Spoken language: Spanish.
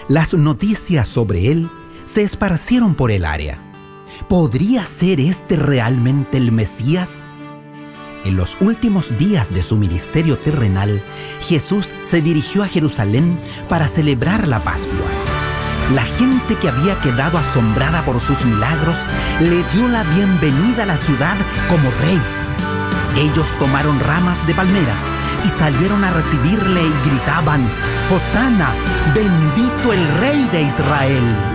Las noticias sobre él se esparcieron por el área. ¿Podría ser este realmente el Mesías? En los últimos días de su ministerio terrenal, Jesús se dirigió a Jerusalén para celebrar la Pascua. La gente que había quedado asombrada por sus milagros le dio la bienvenida a la ciudad como rey. Ellos tomaron ramas de palmeras y salieron a recibirle y gritaban: «Hosana, bendito el Rey de Israel».